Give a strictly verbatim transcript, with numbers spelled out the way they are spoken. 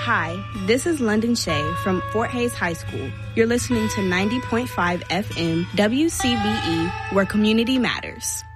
Hi, this is London Shea from Fort Hays High School. You're listening to ninety point five F M W C B E, where community matters.